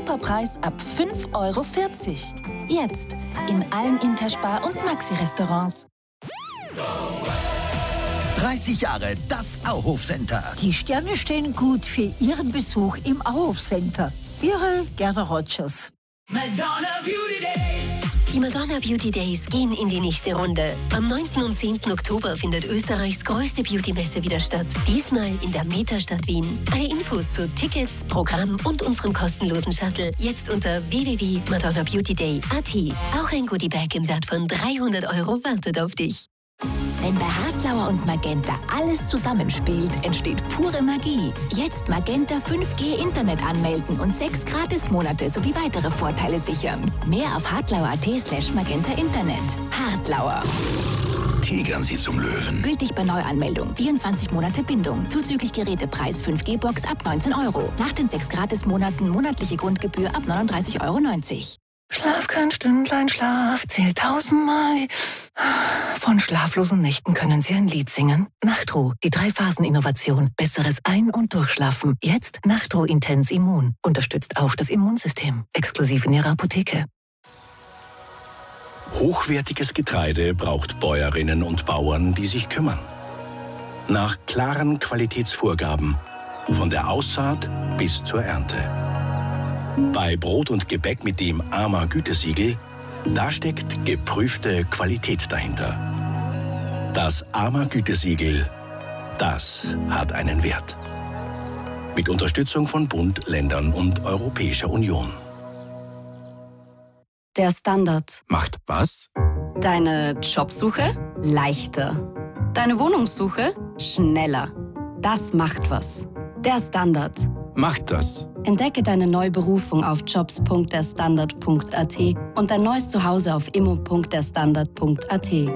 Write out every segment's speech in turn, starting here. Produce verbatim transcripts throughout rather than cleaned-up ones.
Superpreis ab fünf Euro vierzig. Jetzt in allen Interspar- und Maxi-Restaurants. dreißig Jahre das Auhof-Center. Die Sterne stehen gut für Ihren Besuch im Auhof-Center. Ihre Gerda Rogers. Madonna Beauty Days. Die Madonna Beauty Days gehen in die nächste Runde. Am neunten und zehnten Oktober findet Österreichs größte Beauty-Messe wieder statt. Diesmal in der Metastadt Wien. Alle Infos zu Tickets, Programm und unserem kostenlosen Shuttle jetzt unter w w w punkt madonna beauty day punkt a t. Auch ein Goodiebag im Wert von dreihundert Euro wartet auf dich. Wenn bei Hartlauer und Magenta alles zusammenspielt, entsteht pure Magie. Jetzt Magenta fünf G Internet anmelden und sechs Gratismonate sowie weitere Vorteile sichern. Mehr auf hartlauer punkt a t slash magenta Internet. Hartlauer. Tigern Sie zum Löwen. Gültig bei Neuanmeldung. vierundzwanzig Monate Bindung. Zuzüglich Gerätepreis fünf G Box ab neunzehn Euro. Nach den sechs Gratismonaten monatliche Grundgebühr ab neununddreißig Euro neunzig. Schlaf kein Stündlein, Schlaf zählt tausendmal. Von schlaflosen Nächten können Sie ein Lied singen. Nachtruhe, die Drei-Phasen-Innovation. Besseres Ein- und Durchschlafen. Jetzt Nachtruhe Intens Immun. Unterstützt auch das Immunsystem. Exklusiv in Ihrer Apotheke. Hochwertiges Getreide braucht Bäuerinnen und Bauern, die sich kümmern. Nach klaren Qualitätsvorgaben. Von der Aussaat bis zur Ernte. Bei Brot und Gebäck mit dem A M A Gütesiegel, da steckt geprüfte Qualität dahinter. Das A M A Gütesiegel, das hat einen Wert. Mit Unterstützung von Bund, Ländern und Europäischer Union. Der Standard. Macht was? Deine Jobsuche leichter. Deine Wohnungssuche schneller. Das macht was. Der Standard. Macht das. Entdecke deine neue Berufung auf jobs punkt der standard punkt a t und dein neues Zuhause auf immo punkt der standard punkt a t.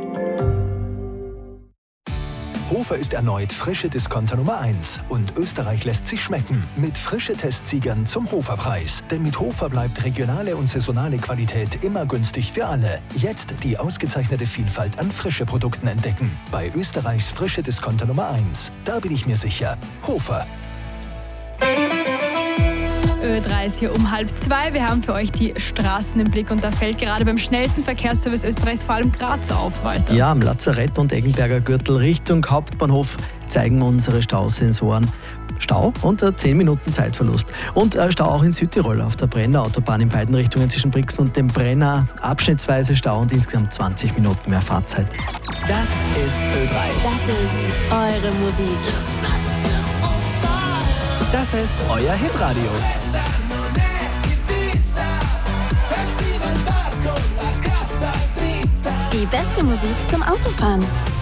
Hofer ist erneut frische Discounter Nummer eins und Österreich lässt sich schmecken mit frische Testsiegern zum Hoferpreis. Denn mit Hofer bleibt regionale und saisonale Qualität immer günstig für alle. Jetzt die ausgezeichnete Vielfalt an frische Produkten entdecken. Bei Österreichs frische Discounter Nummer eins. Da bin ich mir sicher. Hofer. Ö drei ist hier um halb zwei. Wir haben für euch die Straßen im Blick und da fällt gerade beim schnellsten Verkehrsservice Österreichs vor allem Graz auf, Walter. Ja, am Lazarett und Eggenberger Gürtel Richtung Hauptbahnhof zeigen unsere Stausensoren Stau und äh, zehn Minuten Zeitverlust. Und äh, Stau auch in Südtirol auf der Brenner Autobahn in beiden Richtungen zwischen Brixen und dem Brenner. Abschnittsweise Stau und insgesamt zwanzig Minuten mehr Fahrzeit. Das ist Ö drei. Das ist eure Musik. Das ist euer Hitradio. Die beste Musik zum Autofahren.